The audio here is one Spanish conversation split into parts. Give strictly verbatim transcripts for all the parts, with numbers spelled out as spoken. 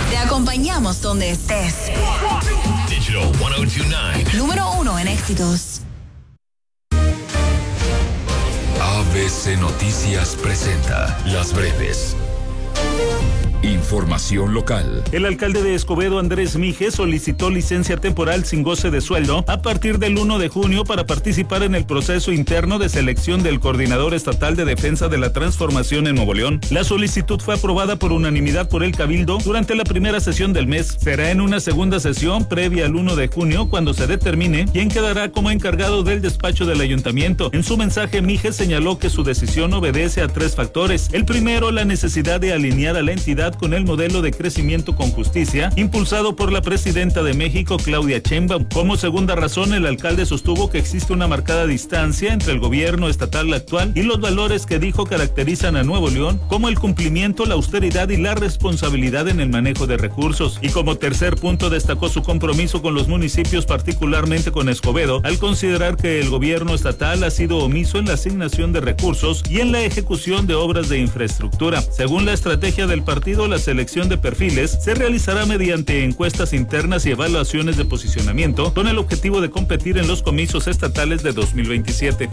Te acompañamos donde estés. Digital ciento dos punto nueve. Número uno en éxitos. A B C Noticias presenta Las Breves. Información local. El alcalde de Escobedo, Andrés Mije, solicitó licencia temporal sin goce de sueldo a partir del uno de junio para participar en el proceso interno de selección del Coordinador Estatal de Defensa de la Transformación en Nuevo León. La solicitud fue aprobada por unanimidad por el Cabildo durante la primera sesión del mes. Será en una segunda sesión previa al uno de junio cuando se determine quién quedará como encargado del despacho del ayuntamiento. En su mensaje, Mije señaló que su decisión obedece a tres factores. El primero, la necesidad de alinear a la entidad con el modelo de crecimiento con justicia impulsado por la presidenta de México, Claudia Sheinbaum. Como segunda razón, el alcalde sostuvo que existe una marcada distancia entre el gobierno estatal actual y los valores que dijo caracterizan a Nuevo León, como el cumplimiento, la austeridad y la responsabilidad en el manejo de recursos. Y como tercer punto, destacó su compromiso con los municipios, particularmente con Escobedo, al considerar que el gobierno estatal ha sido omiso en la asignación de recursos y en la ejecución de obras de infraestructura. Según la estrategia del partido, la selección de perfiles se realizará mediante encuestas internas y evaluaciones de posicionamiento con el objetivo de competir en los comicios estatales de dos mil veintisiete.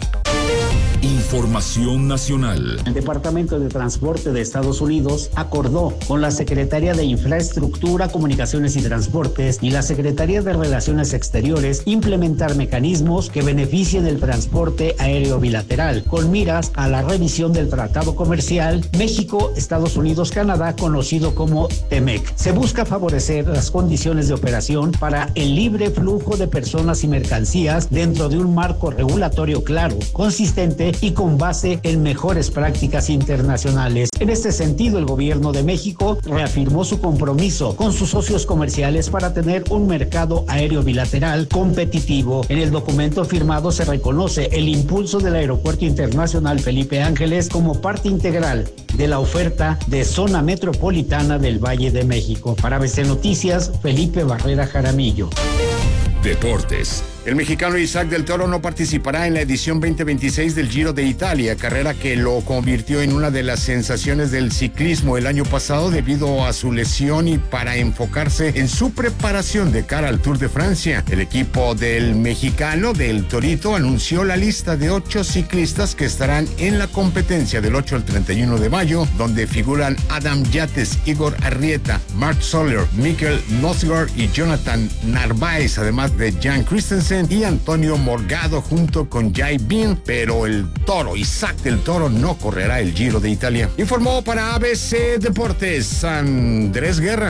Información nacional. El Departamento de Transporte de Estados Unidos acordó con la Secretaría de Infraestructura, Comunicaciones y Transportes y la Secretaría de Relaciones Exteriores implementar mecanismos que beneficien el transporte aéreo bilateral, con miras a la revisión del Tratado Comercial México-Estados Unidos-Canadá, conocido como TEMEC. Se busca favorecer las condiciones de operación para el libre flujo de personas y mercancías dentro de un marco regulatorio claro, consistente y con base en mejores prácticas internacionales. En este sentido, el gobierno de México reafirmó su compromiso con sus socios comerciales para tener un mercado aéreo bilateral competitivo. En el documento firmado se reconoce el impulso del Aeropuerto Internacional Felipe Ángeles como parte integral de la oferta de zona metropolitana del Valle de México. Para A B C Noticias, Felipe Barrera Jaramillo. Deportes. El mexicano Isaac del Toro no participará en la edición veinte veintiséis del Giro de Italia, carrera que lo convirtió en una de las sensaciones del ciclismo el año pasado debido a su lesión y para enfocarse en su preparación de cara al Tour de Francia. El equipo del mexicano del Torito anunció la lista de ocho ciclistas que estarán en la competencia del ocho al treinta y uno de mayo, donde figuran Adam Yates, Igor Arrieta, Mark Soler, Mikkel Nosgaard y Jonathan Narváez, además de Jan Christensen y Antonio Morgado junto con Jai Bin, pero el Toro, Isaac del Toro, no correrá el Giro de Italia. Informó para A B C Deportes Andrés Guerra.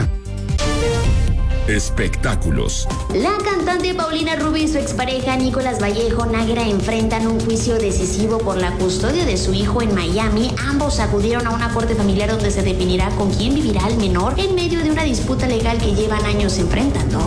Espectáculos. La cantante Paulina Rubio y su expareja Nicolás Vallejo Náguera enfrentan un juicio decisivo por la custodia de su hijo en Miami. Ambos acudieron a una corte familiar donde se definirá con quién vivirá el menor en medio de una disputa legal que llevan años enfrentando.